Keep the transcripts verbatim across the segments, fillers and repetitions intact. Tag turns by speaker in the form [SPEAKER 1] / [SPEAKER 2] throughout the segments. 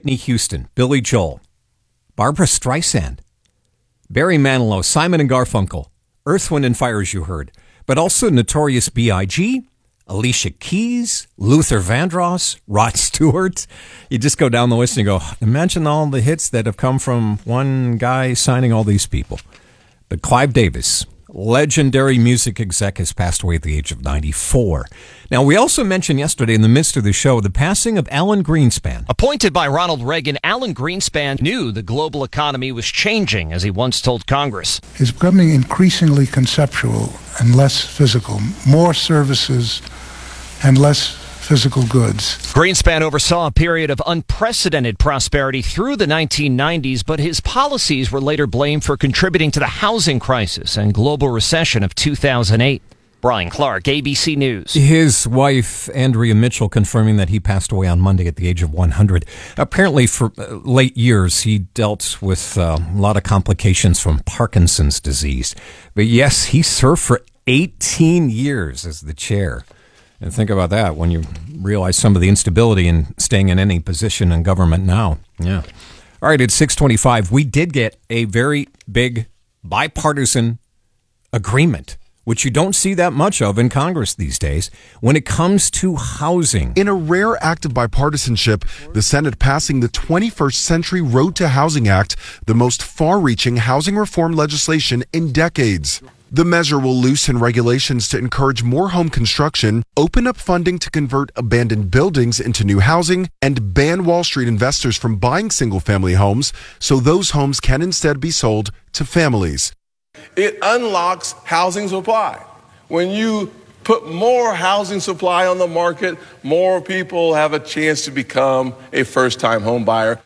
[SPEAKER 1] Whitney Houston, Billy Joel, Barbra Streisand, Barry Manilow, Simon and Garfunkel, Earth, Wind and Fire, as you heard, but also Notorious B I G, Alicia Keys, Luther Vandross, Rod Stewart. You just go down the list and you go, imagine all the hits that have come from one guy signing all these people. But Clive Davis, legendary music exec, has passed away at the age of ninety-four. Now, we also mentioned yesterday in the midst of the show the passing of Alan Greenspan.
[SPEAKER 2] Appointed by Ronald Reagan, Alan Greenspan knew the global economy was changing, as he once told Congress.
[SPEAKER 3] It's becoming increasingly conceptual and less physical, more services and less physical goods.
[SPEAKER 2] Greenspan oversaw a period of unprecedented prosperity through the nineteen nineties, but his policies were later blamed for contributing to the housing crisis and global recession of two thousand eight. Brian Clark, A B C News.
[SPEAKER 1] His wife, Andrea Mitchell, confirming that he passed away on Monday at the age of one hundred. Apparently, for late years, he dealt with uh, a lot of complications from Parkinson's disease. But yes, he served for eighteen years as the chair. And think about that when you realize some of the instability in staying in any position in government now. Yeah. All right, it's six twenty-five. We did get a very big bipartisan agreement, which you don't see that much of in Congress these days, when it comes to housing.
[SPEAKER 4] In a rare act of bipartisanship, the Senate passing the twenty-first Century Road to Housing Act, the most far-reaching housing reform legislation in decades. The measure will loosen regulations to encourage more home construction, open up funding to convert abandoned buildings into new housing, and ban Wall Street investors from buying single-family homes so those homes can instead be sold to families.
[SPEAKER 5] It unlocks housing supply. When you put more housing supply on the market, more people have a chance to become a first-time home buyer.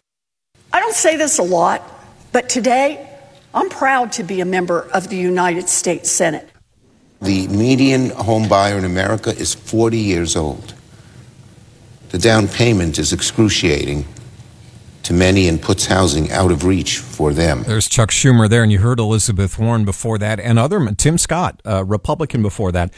[SPEAKER 6] I don't say this a lot, but today I'm proud to be a member of the United States Senate.
[SPEAKER 7] The median home buyer in America is forty years old. The down payment is excruciating to many and puts housing out of reach for them.
[SPEAKER 1] There's Chuck Schumer there, and you heard Elizabeth Warren before that, and other Tim Scott, uh, Republican before that.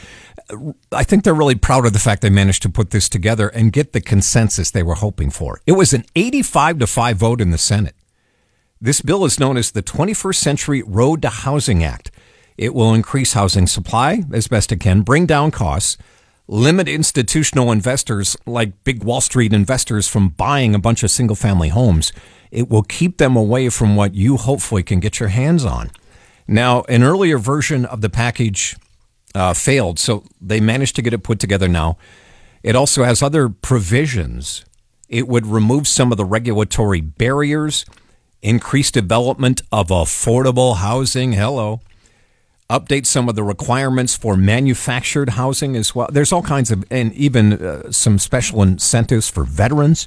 [SPEAKER 1] I think they're really proud of the fact they managed to put this together and get the consensus they were hoping for. It was an eighty-five to five vote in the Senate. This bill is known as the twenty-first Century Road to Housing Act. It will increase housing supply as best it can, bring down costs, limit institutional investors like big Wall Street investors from buying a bunch of single-family homes. It will keep them away from what you hopefully can get your hands on. Now, an earlier version of the package uh, failed, so they managed to get it put together now. It also has other provisions. It would remove some of the regulatory barriers, increase development of affordable housing. Hello. Update some of the requirements for manufactured housing as well. There's all kinds of, and even uh, some special incentives for veterans.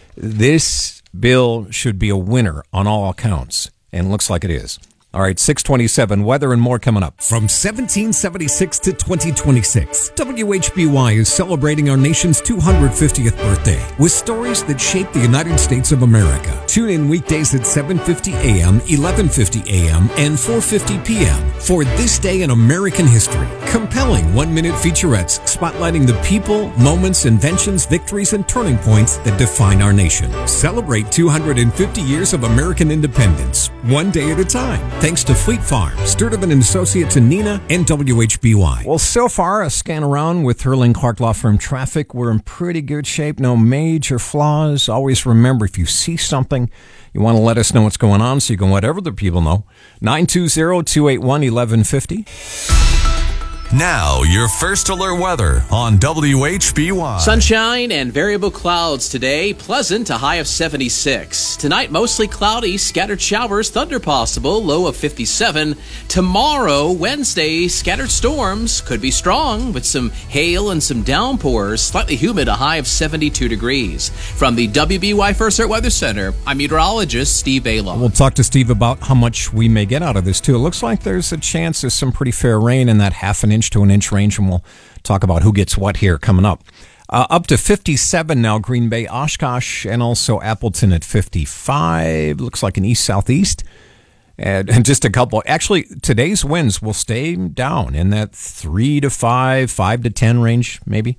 [SPEAKER 1] This bill should be a winner on all accounts, and looks like it is. All right, six twenty-seven, weather and more coming up.
[SPEAKER 8] From seventeen seventy-six to twenty twenty-six, W H B Y is celebrating our nation's two hundred fiftieth birthday with stories that shaped the United States of America. Tune in weekdays at seven fifty a.m., eleven fifty a.m., and four fifty p.m. for This Day in American History. Compelling one-minute featurettes spotlighting the people, moments, inventions, victories, and turning points that define our nation. Celebrate two hundred fifty years of American independence, one day at a time. Thanks to Fleet Farm, Sturtevant and Associates in Neenah, and W H B Y.
[SPEAKER 1] Well, so far, a scan around with Hurling Clark Law Firm traffic. We're in pretty good shape. No major flaws. Always remember, if you see something, you want to let us know what's going on so you can let other people know. nine two zero, two eight one, one one five zero.
[SPEAKER 9] Now, your first alert weather on W H B Y.
[SPEAKER 10] Sunshine and variable clouds today. Pleasant, a high of seventy-six. Tonight, mostly cloudy, scattered showers, thunder possible, low of fifty-seven. Tomorrow, Wednesday, scattered storms, could be strong with some hail and some downpours. Slightly humid, a high of seventy-two degrees. From the W B Y First Alert Weather Center, I'm meteorologist Steve Baylor.
[SPEAKER 1] We'll talk to Steve about how much we may get out of this, too. It looks like there's a chance of some pretty fair rain in that half an inch to an inch range, and we'll talk about who gets what here coming up. Uh, up to fifty-seven now, Green Bay, Oshkosh, and also Appleton at fifty-five. Looks like an east-southeast. And, and just a couple. Actually, today's winds will stay down in that three to five, five to ten range, maybe.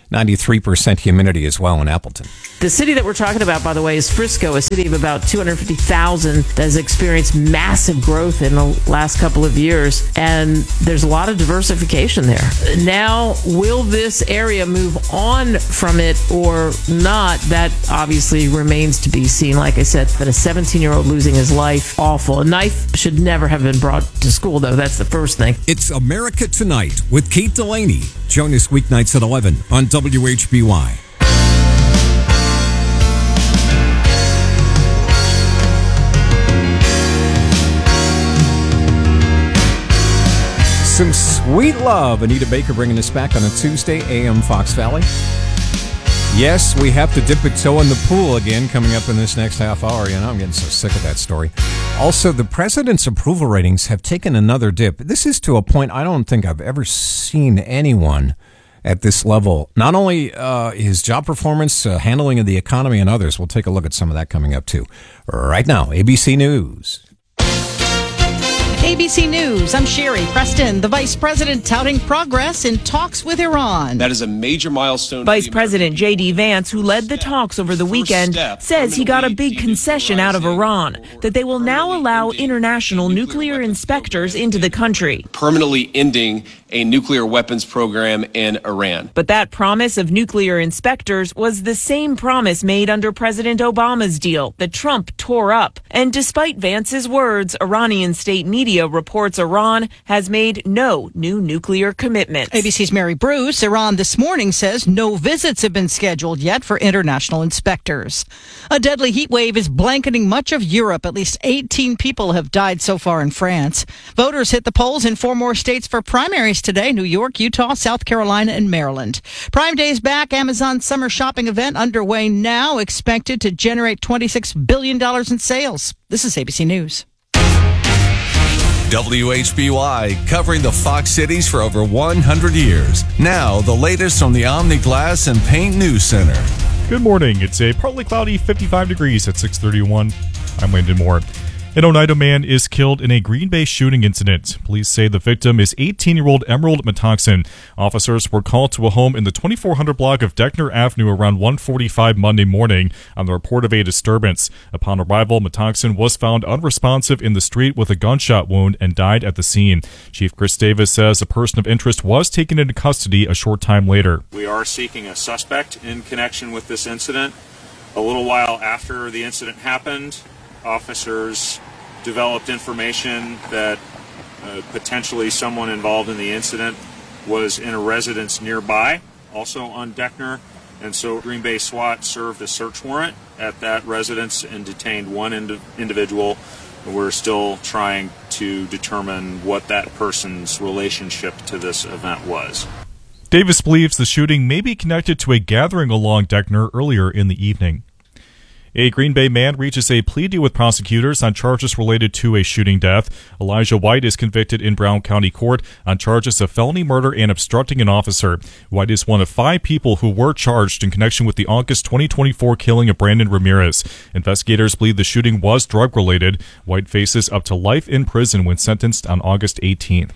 [SPEAKER 1] ninety-three percent humidity as well in Appleton.
[SPEAKER 11] The city that we're talking about, by the way, is Frisco, a city of about two hundred fifty thousand that has experienced massive growth in the last couple of years. And there's a lot of diversification there. Now, will this area move on from it or not? That obviously remains to be seen. Like I said, but a seventeen-year-old losing his life, awful. A knife should never have been brought to school, though. That's the first thing.
[SPEAKER 8] It's America Tonight with Kate Delaney. Join us weeknights at eleven on W H B Y.
[SPEAKER 1] Some sweet love. Anita Baker bringing us back on a Tuesday, A M Fox Valley. Yes, we have to dip a toe in the pool again coming up in this next half hour. You know, I'm getting so sick of that story. Also, the president's approval ratings have taken another dip. This is to a point I don't think I've ever seen anyone at this level. Not only uh, his job performance, uh, handling of the economy, and others. We'll take a look at some of that coming up, too. Right now, A B C News.
[SPEAKER 12] A B C News, I'm Sherry Preston. The vice president touting progress in talks with Iran.
[SPEAKER 13] That is a major milestone.
[SPEAKER 11] Vice President J D. Vance, who led the talks over the weekend, says he got a big concession out of Iran, that they will now allow international nuclear inspectors into the country.
[SPEAKER 13] Permanently ending a nuclear weapons program in Iran.
[SPEAKER 11] But that promise of nuclear inspectors was the same promise made under President Obama's deal that Trump tore up. And despite Vance's words, Iranian state media reports Iran has made no new nuclear commitments.
[SPEAKER 12] A B C's Mary Bruce. Iran this morning says no visits have been scheduled yet for international inspectors. A deadly heat wave is blanketing much of Europe. At least eighteen people have died so far in France. Voters hit the polls in four more states for primaries today: New York, Utah, South Carolina, and Maryland. Prime Day's back. Amazon's summer shopping event underway now, expected to generate twenty-six billion dollars in sales. This is A B C News.
[SPEAKER 9] W H B Y, covering the Fox Cities for over one hundred years. Now, the latest from the Omni Glass and Paint News Center.
[SPEAKER 14] Good morning. It's a partly cloudy fifty-five degrees at six thirty-one. I'm Landon Moore. An Oneida man is killed in a Green Bay shooting incident. Police say the victim is eighteen-year-old Emerald Metoxen. Officers were called to a home in the twenty-four hundred block of Deckner Avenue around one forty-five Monday morning on the report of a disturbance. Upon arrival, Metoxen was found unresponsive in the street with a gunshot wound and died at the scene. Chief Chris Davis says a person of interest was taken into custody a short time later.
[SPEAKER 15] We are seeking a suspect in connection with this incident. A little while after the incident happened, officers developed information that uh, potentially someone involved in the incident was in a residence nearby, also on Deckner, and so Green Bay SWAT served a search warrant at that residence and detained one ind- individual. We're still trying to determine what that person's relationship to this event was.
[SPEAKER 14] Davis believes the shooting may be connected to a gathering along Deckner earlier in the evening. A Green Bay man reaches a plea deal with prosecutors on charges related to a shooting death. Elijah White is convicted in Brown County Court on charges of felony murder and obstructing an officer. White is one of five people who were charged in connection with the August twenty twenty-four killing of Brandon Ramirez. Investigators believe the shooting was drug-related. White faces up to life in prison when sentenced on August eighteenth.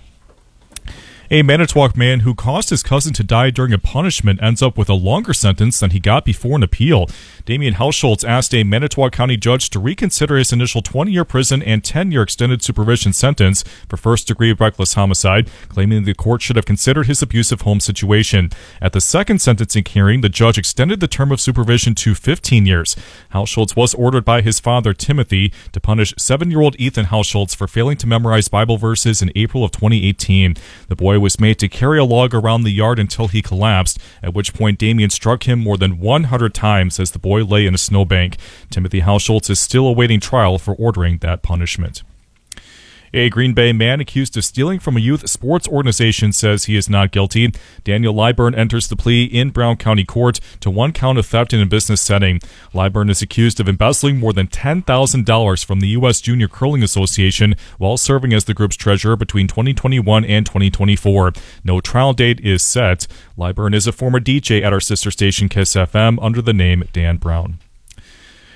[SPEAKER 14] A Manitowoc man who caused his cousin to die during a punishment ends up with a longer sentence than he got before an appeal. Damian Hausschultz asked a Manitowoc County judge to reconsider his initial twenty-year prison and ten-year extended supervision sentence for first-degree reckless homicide, claiming the court should have considered his abusive home situation. At the second sentencing hearing, the judge extended the term of supervision to fifteen years. Hausschultz was ordered by his father, Timothy, to punish seven-year-old Ethan Hausschultz for failing to memorize Bible verses in April of twenty eighteen. The boy was made to carry a log around the yard until he collapsed, at which point Damian struck him more than one hundred times as the boy lay in a snowbank. Timothy Hausschultz is still awaiting trial for ordering that punishment. A Green Bay man accused of stealing from a youth sports organization says he is not guilty. Daniel Liburn enters the plea in Brown County Court to one count of theft in a business setting. Liburn is accused of embezzling more than ten thousand dollars from the U S Junior Curling Association while serving as the group's treasurer between twenty twenty-one and twenty twenty-four. No trial date is set. Liburn is a former D J at our sister station Kiss F M under the name Dan Brown.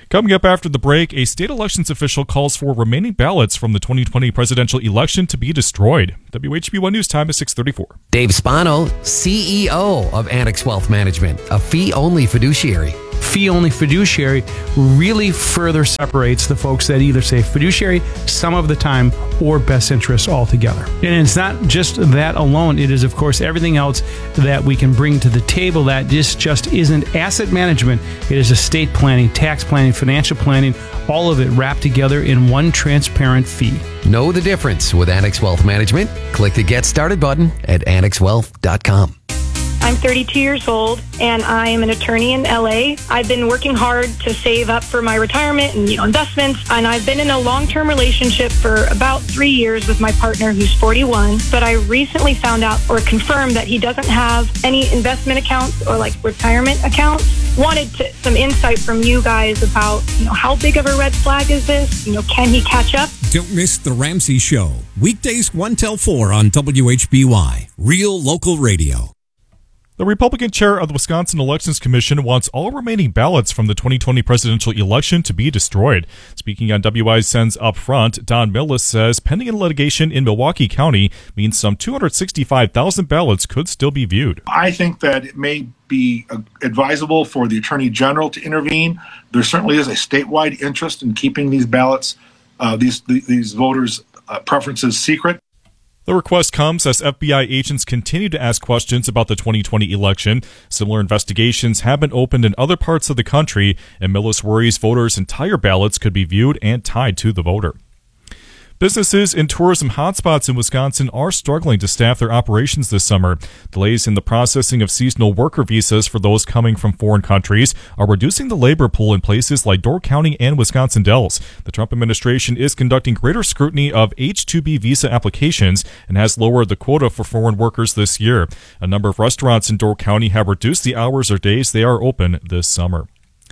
[SPEAKER 14] Coming up after the break, a state elections official calls for remaining ballots from the twenty twenty presidential election to be destroyed. W H B one News time is six thirty-four.
[SPEAKER 16] Dave Spano, C E O of Annex Wealth Management, a fee-only fiduciary.
[SPEAKER 17] Fee-only fiduciary really further separates the folks that either say fiduciary some of the time or best interests altogether. And it's not just that alone. It is, of course, everything else that we can bring to the table that this just isn't asset management. It is estate planning, tax planning, financial planning, all of it wrapped together in one transparent fee.
[SPEAKER 16] Know the difference with Annex Wealth Management? Click the Get Started button at annex wealth dot com.
[SPEAKER 18] I'm thirty-two years old, and I am an attorney in L A. I've been working hard to save up for my retirement and, you know, investments, and I've been in a long-term relationship for about three years with my partner, who's forty-one. But I recently found out or confirmed that he doesn't have any investment accounts or, like, retirement accounts. Wanted to, some insight from you guys about, you know, how big of a red flag is this? You know, can he catch up?
[SPEAKER 8] Don't miss The Ramsey Show. Weekdays one till four on W H B Y. Real local radio.
[SPEAKER 14] The Republican chair of the Wisconsin Elections Commission wants all remaining ballots from the twenty twenty presidential election to be destroyed. Speaking on W I S N's Upfront, Don Millis says pending litigation in Milwaukee County means some two hundred sixty-five thousand ballots could still be viewed.
[SPEAKER 19] I think that it may be advisable for the Attorney General to intervene. There certainly is a statewide interest in keeping these ballots, uh, these these voters' uh, preferences secret.
[SPEAKER 14] The request comes as F B I agents continue to ask questions about the twenty twenty election. Similar investigations have been opened in other parts of the country, and Millis worries voters' entire ballots could be viewed and tied to the voter. Businesses in tourism hotspots in Wisconsin are struggling to staff their operations this summer. Delays in the processing of seasonal worker visas for those coming from foreign countries are reducing the labor pool in places like Door County and Wisconsin Dells. The Trump administration is conducting greater scrutiny of H two B visa applications and has lowered the quota for foreign workers this year. A number of restaurants in Door County have reduced the hours or days they are open this summer.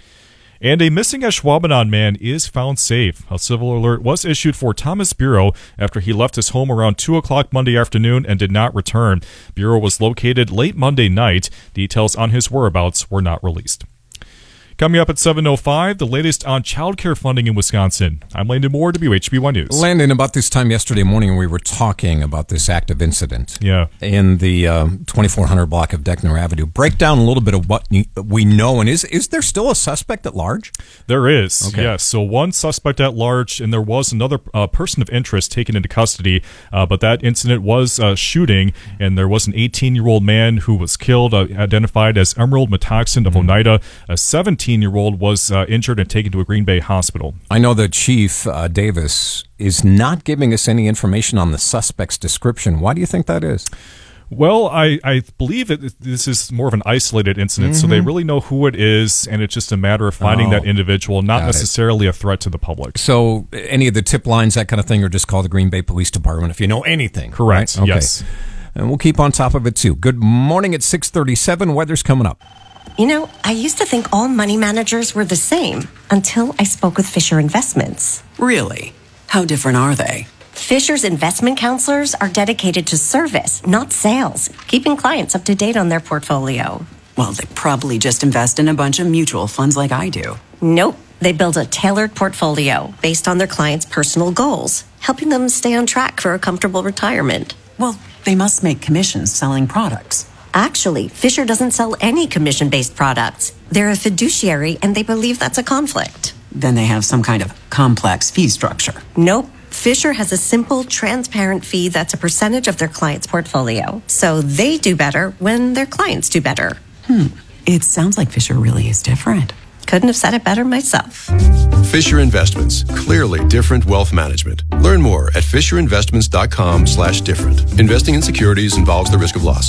[SPEAKER 14] And a missing Ashwaubenon man is found safe. A civil alert was issued for Thomas Bureau after he left his home around two o'clock Monday afternoon and did not return. Bureau was located late Monday night. Details on his whereabouts were not released. Coming up at seven oh five, the latest on child care funding in Wisconsin. I'm Landon Moore, W H B one News.
[SPEAKER 1] Landon, about this time yesterday morning, we were talking about this active incident.
[SPEAKER 14] Yeah.
[SPEAKER 1] In the um, twenty-four hundred block of Deckner Avenue. Break down a little bit of what we know, and is is there still a suspect at large?
[SPEAKER 14] There is,
[SPEAKER 1] okay.
[SPEAKER 14] Yes. So one suspect at large, and there was another uh, person of interest taken into custody, uh, but that incident was uh, shooting, and there was an eighteen-year-old man who was killed, uh, identified as Emerald Metoxin of
[SPEAKER 1] Mm-hmm.
[SPEAKER 14] Oneida. A seventeen-year-old was uh, injured and taken to a Green Bay hospital.
[SPEAKER 1] I know that Chief uh, Davis is not giving us any information on the suspect's description. Why do you think that is?
[SPEAKER 14] Well, I, I believe it, this is more of an isolated incident, mm-hmm. so they really know who it is, and it's just a matter of finding
[SPEAKER 1] oh,
[SPEAKER 14] that individual, not necessarily it. a threat to the public.
[SPEAKER 1] So any of the tip lines, that kind of thing, or just call the Green Bay Police Department if you know anything.
[SPEAKER 14] Correct,
[SPEAKER 1] right? Okay.
[SPEAKER 14] Yes.
[SPEAKER 1] And we'll keep on top of it, too. Good morning at six thirty-seven. Weather's coming up.
[SPEAKER 20] You know, I used to think all money managers were the same until I spoke with Fisher Investments.
[SPEAKER 21] Really? How different are they?
[SPEAKER 20] Fisher's investment counselors are dedicated to service, not sales, keeping clients up to date on their portfolio.
[SPEAKER 21] Well, they probably just invest in a bunch of mutual funds like I do.
[SPEAKER 20] Nope. They build a tailored portfolio based on their clients' personal goals, helping them stay on track for a comfortable retirement.
[SPEAKER 21] Well, they must make commissions selling products.
[SPEAKER 20] Actually, Fisher doesn't sell any commission-based products. They're a fiduciary, and they believe that's a conflict.
[SPEAKER 21] Then they have some kind of complex fee structure.
[SPEAKER 20] Nope. Fisher has a simple, transparent fee that's a percentage of their client's portfolio. So they do better when their clients do better.
[SPEAKER 21] Hmm. It sounds like Fisher really is different.
[SPEAKER 20] Couldn't have said it better myself.
[SPEAKER 22] Fisher Investments. Clearly different wealth management. Learn more at fisherinvestments.com slash different. Investing in securities involves the risk of loss.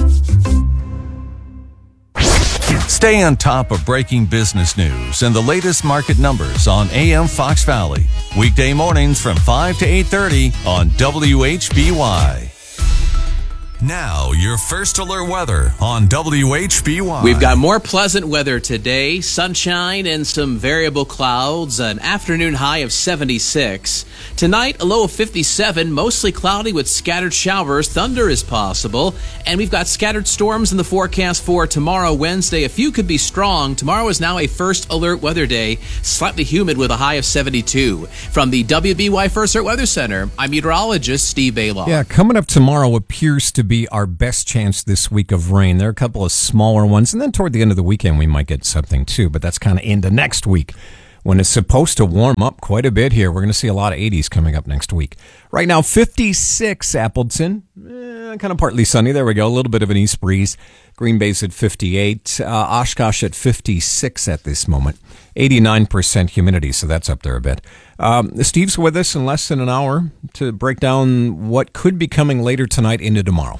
[SPEAKER 9] Stay on top of breaking business news and the latest market numbers on A M Fox Valley. Weekday mornings from five to eight thirty on W H B Y. Now, your first alert weather on W H B Y.
[SPEAKER 10] We've got more pleasant weather today, sunshine and some variable clouds, an afternoon high of seventy-six. Tonight, a low of fifty-seven, mostly cloudy with scattered showers. Thunder is possible. And we've got scattered storms in the forecast for tomorrow, Wednesday. A few could be strong. Tomorrow is now a first alert weather day, slightly humid with a high of seventy-two. From the W B Y First Alert Weather Center, I'm meteorologist Steve Baylor.
[SPEAKER 1] Yeah, coming up tomorrow appears to be our best chance this week of rain. There are a couple of smaller ones, and then toward the end of the weekend we might get something too, but that's kind of into next week when it's supposed to warm up quite a bit here. We're going to see a lot of eighties coming up next week. Right now, fifty-six Appleton, eh, kind of partly sunny. There we go, a little bit of an east breeze. Green Bay's at fifty-eight, uh, Oshkosh at fifty-six at this moment. eighty-nine percent humidity, so that's up there a bit. Um, Steve's with us in less than an hour to break down what could be coming later tonight into tomorrow.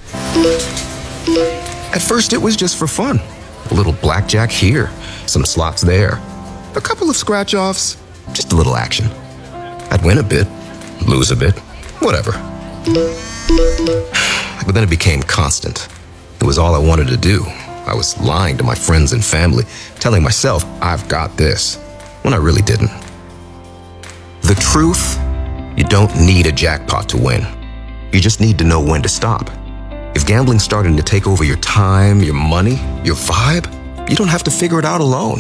[SPEAKER 2] At first, it was just for fun. A little blackjack here, some slots there, a couple of scratch-offs, just a little action. I'd win a bit, lose a bit, whatever. But then it became constant. It was all I wanted to do. I was lying to my friends and family, telling myself, I've got this, when I really didn't. The truth, you don't need a jackpot to win. You just need to know when to stop. If gambling's starting to take over your time, your money, your vibe, you don't have to figure it out alone.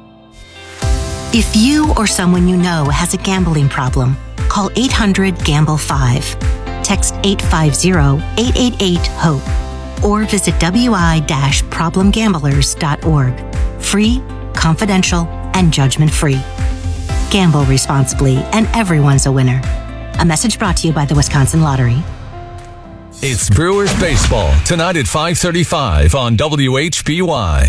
[SPEAKER 3] If you or someone you know has a gambling problem, call eight hundred gamble five. Text eight five zero, eight eight eight, HOPE. Or visit w i dash problem gamblers dot org. Free, confidential, and judgment-free. Gamble responsibly, and everyone's a winner. A message brought to you by the Wisconsin Lottery.
[SPEAKER 9] It's Brewers baseball tonight at five thirty-five on W H B Y.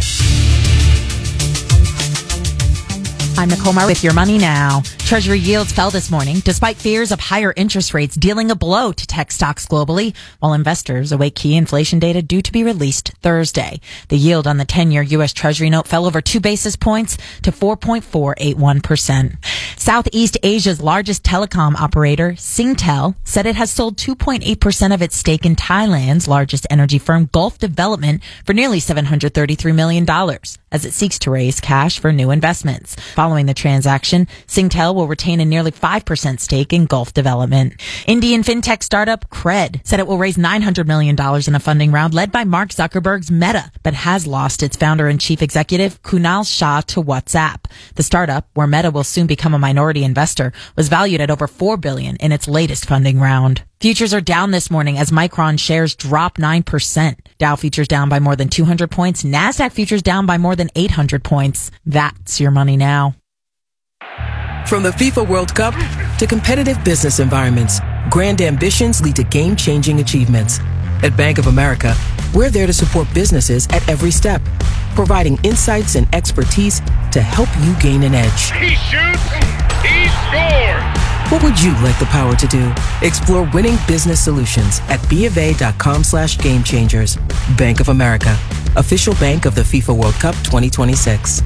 [SPEAKER 23] I'm Nicole Marr with Your Money Now. Treasury yields fell this morning despite fears of higher interest rates dealing a blow to tech stocks globally, while investors await key inflation data due to be released Thursday. The yield on the ten-year U S Treasury note fell over two basis points to four point four eight one percent. Southeast Asia's largest telecom operator, Singtel, said it has sold two point eight percent of its stake in Thailand's largest energy firm, Gulf Development, for nearly seven hundred thirty-three million dollars as it seeks to raise cash for new investments. Following the transaction, Singtel will retain a nearly five percent stake in Gulf Development. Indian fintech startup Cred said it will raise nine hundred million dollars in a funding round led by Mark Zuckerberg's Meta, but has lost its founder and chief executive, Kunal Shah, to WhatsApp. The startup, where Meta will soon become a minority investor, was valued at over four billion dollars in its latest funding round. Futures are down this morning as Micron shares drop nine percent. Dow futures down by more than two hundred points. NASDAQ futures down by more than eight hundred points. That's Your Money Now.
[SPEAKER 24] From the FIFA World Cup to competitive business environments, grand ambitions lead to game-changing achievements. At Bank of America, we're there to support businesses at every step, providing insights and expertise to help you gain an edge.
[SPEAKER 25] He shoots, he scores!
[SPEAKER 24] What would you like the power to do? Explore winning business solutions at BofA.com slash game changers. Bank of America, official bank of the FIFA World Cup twenty twenty-six.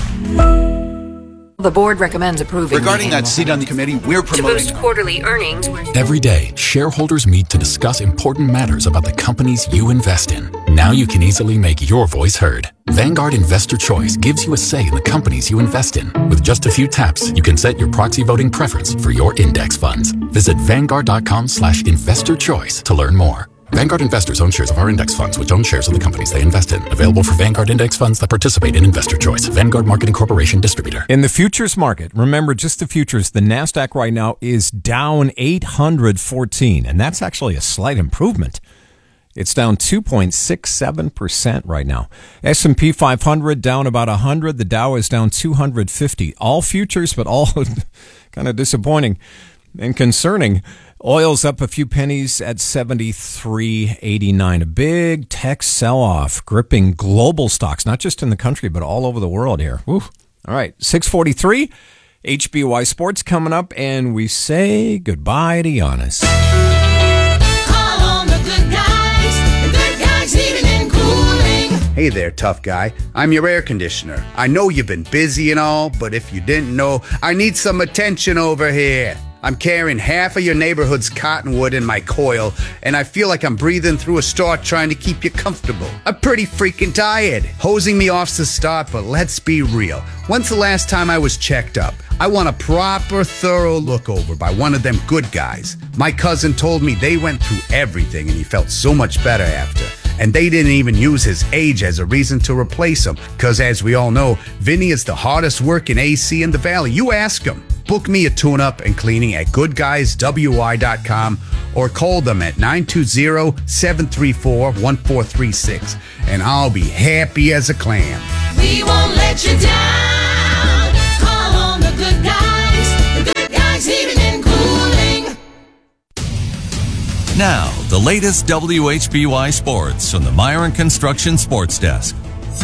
[SPEAKER 26] The board recommends approving.
[SPEAKER 27] Regarding that seat on the committee, we're promoting.
[SPEAKER 26] To boost quarterly earnings.
[SPEAKER 28] Every day, shareholders meet to discuss important matters about the companies you invest in. Now you can easily make your voice heard. Vanguard Investor Choice gives you a say in the companies you invest in. With just a few taps, you can set your proxy voting preference for your index funds. Visit Vanguard.com slash investor choice to learn more. Vanguard investors own shares of our index funds, which own shares of the companies they invest in. Available for Vanguard index funds that participate in Investor Choice. Vanguard Marketing Corporation distributor.
[SPEAKER 1] In the futures market, remember just the futures, the NASDAQ right now is down eight hundred fourteen, and that's actually a slight improvement. It's down two point six seven percent right now. S and P five hundred down about one hundred. The Dow is down two hundred fifty. All futures, but all kind of disappointing and concerning. Oil's up a few pennies at seventy-three eighty-nine. A big tech sell-off gripping global stocks, not just in the country, but all over the world here. Woo. All right, six forty-three, H B Y Sports coming up, and we say goodbye to Giannis.
[SPEAKER 29] Call on the good guys, the good guys heating and cooling.
[SPEAKER 30] Hey there, tough guy. I'm your air conditioner. I know you've been busy and all, but if you didn't know, I need some attention over here. I'm carrying half of your neighborhood's cottonwood in my coil, and I feel like I'm breathing through a straw trying to keep you comfortable. I'm pretty freaking tired. Hosing me off's the start, but let's be real. When's the last time I was checked up? I want a proper, thorough look over by one of them good guys. My cousin told me they went through everything and he felt so much better after. And they didn't even use his age as a reason to replace him. Because as we all know, Vinny is the hardest working A C in the Valley. You ask him. Book me a tune-up and cleaning at good guys w i dot com or call them at nine two zero, seven three four, one four three six. And I'll be happy as a clam.
[SPEAKER 29] We won't let you down. Call on the good guys. The good guys heating and cooling.
[SPEAKER 9] Now, the latest W H B Y sports from the Myron Construction Sports Desk.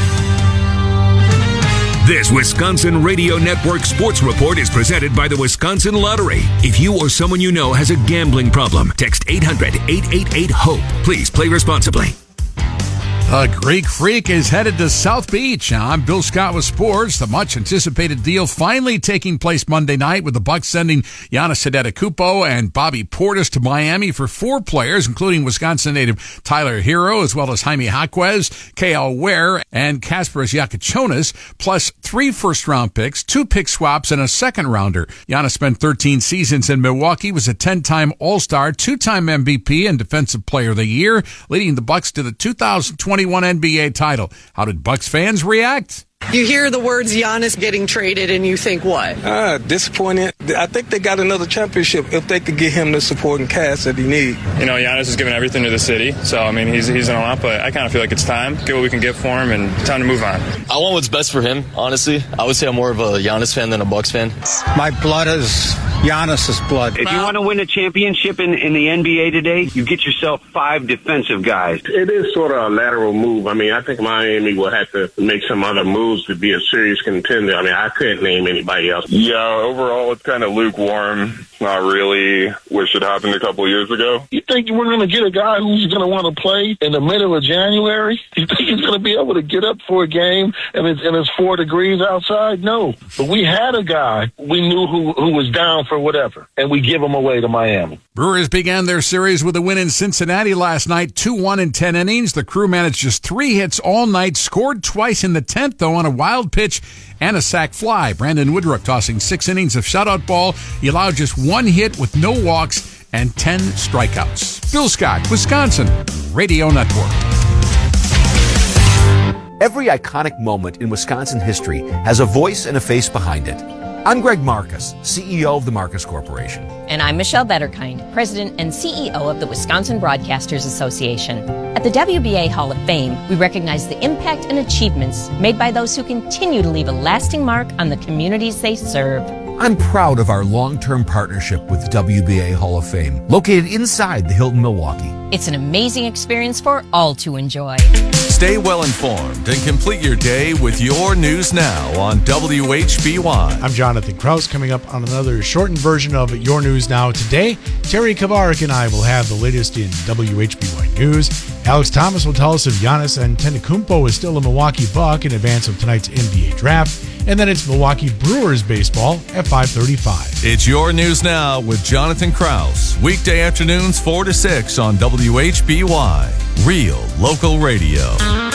[SPEAKER 4] This Wisconsin Radio Network Sports Report is presented by the Wisconsin Lottery. If you or someone you know has a gambling problem, text eight hundred, eight eight eight, HOPE. Please play responsibly.
[SPEAKER 5] A Greek Freak is headed to South Beach. Now, I'm Bill Scott with sports. The much-anticipated deal finally taking place Monday night with the Bucks sending Giannis Antetokounmpo and Bobby Portis to Miami for four players, including Wisconsin native Tyler Hero, as well as Jaime Jaquez, K L Ware, and Kasparas Giacochonis, plus three first-round picks, two pick swaps, and a second-rounder. Giannis spent thirteen seasons in Milwaukee, was a ten-time All-Star, two-time M V P, and Defensive Player of the Year, leading the Bucks to the two thousand twenty-one N B A title. How did Bucks fans react?
[SPEAKER 6] You hear the words Giannis getting traded and you think what?
[SPEAKER 7] Uh, disappointed. I think they got another championship if they could get him the supporting cast that he needs.
[SPEAKER 11] You know, Giannis is giving everything to the city, so, I mean, he's he's in a lot, but I kind of feel like it's time. Get what we can get for him and time to move on.
[SPEAKER 12] I want what's best for him, honestly. I would say I'm more of a Giannis fan than a Bucks fan.
[SPEAKER 13] My blood is Giannis's blood.
[SPEAKER 15] If you want to win a championship in, in the N B A today, you get yourself five defensive guys.
[SPEAKER 16] It is sort of a lateral move. I mean, I think Miami will have to make some other moves to be a serious contender. I mean, I couldn't name anybody else.
[SPEAKER 17] Yeah, overall, it's kind of lukewarm. Not really. Wish it happened a couple of years ago.
[SPEAKER 31] You think we're going to get a guy who's going to want to play in the middle of January? You think he's going to be able to get up for a game and it's, and it's four degrees outside? No. But we had a guy we knew who, who was down for whatever, and we give him away to Miami.
[SPEAKER 5] Brewers began their series with a win in Cincinnati last night, two one in ten innings. The crew managed just three hits all night, scored twice in the tenth, though, on a wild pitch and a sac fly. Brandon Woodruff tossing six innings of shutout ball. He allowed just one hit with no walks and ten strikeouts. Bill Scott, Wisconsin Radio Network.
[SPEAKER 32] Every iconic moment in Wisconsin history has a voice and a face behind it. I'm Greg Marcus, C E O of the Marcus Corporation.
[SPEAKER 33] And I'm Michelle Betterkind, President and C E O of the Wisconsin Broadcasters Association. At the W B A Hall of Fame, we recognize the impact and achievements made by those who continue to leave a lasting mark on the communities they serve.
[SPEAKER 32] I'm proud of our long-term partnership with W B A Hall of Fame, located inside the Hilton Milwaukee.
[SPEAKER 33] It's an amazing experience for all to enjoy.
[SPEAKER 9] Stay well informed and complete your day with your news now on W H B Y.
[SPEAKER 34] I'm Jonathan Kraus. Coming up on another shortened version of Your News Now today, Terry Kavarik and I will have the latest in W H B Y news. Alex Thomas will tell us if Giannis Antetokounmpo is still a Milwaukee Buck in advance of tonight's N B A draft. And then it's Milwaukee Brewers baseball at five thirty-five.
[SPEAKER 9] It's Your News Now with Jonathan Kraus. Weekday afternoons four to six on W H B Y. Real local radio.